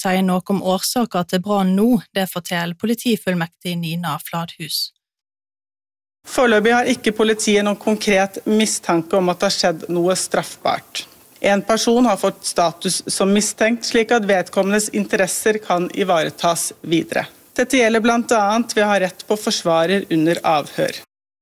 sier noe om årsaker til brann nå, det forteller politifullmektig Nina Fladhus. Foreløpig har ikke politiet noen konkret mistanke om at det har skjedd noe straffbart. En person har fått status som mistenkt, slik at vedkommendes interesser kan ivaretas videre. Dette gjelder blant annet ved å ha rett på forsvarer under avhør.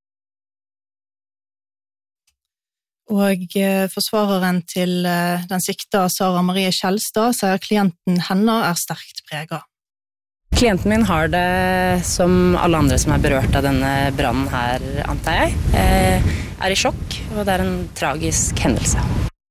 Og forsvareren til den sikta Sara Marie Kjellstad sier klienten hennes sterkt preget. Klienten min har det som alle andre som berørt av denne brannen her, antar jeg. I sjokk, og det en tragisk hendelse.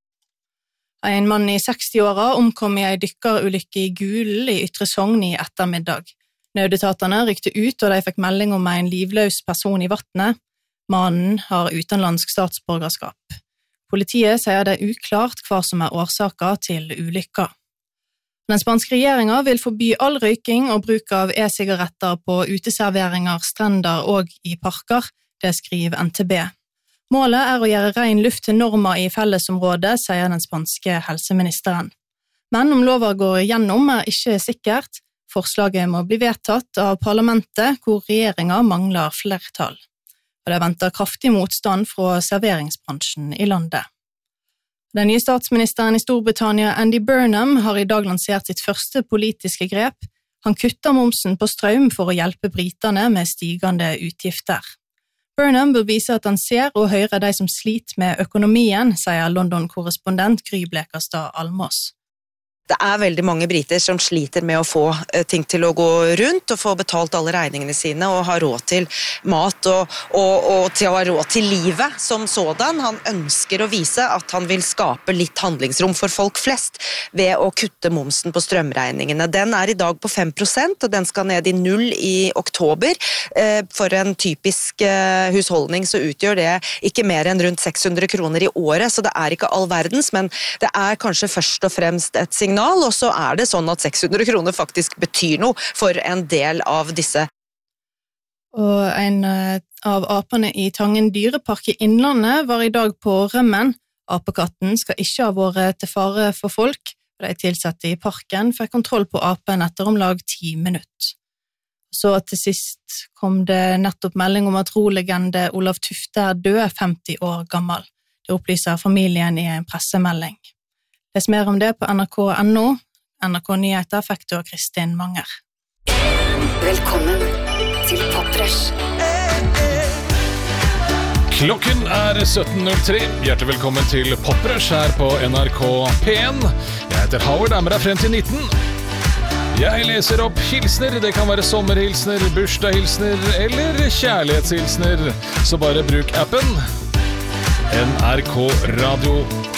En mann i 60-åra omkom i en dykkerulykke i Gulen i Ytre Sogn i ettermiddag. Nødetatene rykte ut, og de fikk melding om en livløs person i vattnet. Mannen har utenlandsk statsborgerskap. Politiet sier det uklart hva som årsaker til ulykka. Den spanske regjeringen vil forby all røyking og bruk av e-sigaretter på uteserveringer, strender og i parker, det skriver NTB. Målet å gjøre ren luft til normer i fellesområdet, sier den spanske helseministeren. Men om loven går gjennom ikke sikkert. Forslaget må bli vedtatt av parlamentet, hvor regjeringen mangler flertall. Og det venter kraftig motstand fra serveringsbransjen i landet. Den nye statsministeren i Storbritannia, Andy Burnham, har i dag lansert sitt første politiske grep. Han kutter momsen på strøm for å hjelpe britene med stigende utgifter. Burnham bør vise at han ser og hører de som sliter med økonomien, sier London-korrespondent Gry Blekastad Almås. Det veldig mange briter som sliter med å få ting til å gå rundt og få betalt alle regningene sine og ha råd til mat og til å ha råd til livet som sådan. Han ønsker å vise at han vil skape litt handlingsrom for folk flest ved å kutte momsen på strømregningene. Den i dag på 5%, og den skal ned i 0 i oktober. For en typisk husholdning så utgjør det ikke mer enn rundt 600 kroner i året, så det ikke all verdens, men det kanskje først og fremst et signal, og så det sånn at 600 kroner faktisk betyr noe for en del av disse. Og en av apene i Tangen dyrepark i Innlandet var i dag på rømmen. Apekatten skal ikke ha vært til fare for folk, og de tilsatte i parken fikk kontroll på apen etter om lag 10 minutter. Så til sist kom det nettopp melding om at rolegende Olav Tufte død 50 år gammel. Det opplyser familien i en pressemelding. Les mer om det på nrk.no. NRK Nyheter fikk da Kristin Manger. Velkommen til Poprush. Klokken 17.03. Hjertelig velkommen til Poprush her på NRK P1. Jeg heter Howard, med deg frem til 19. Jeg leser opp hilsner. Det kan være sommerhilsner, bursdagshilsner eller kjærlighetshilsner. Så bare bruk appen NRK Radio.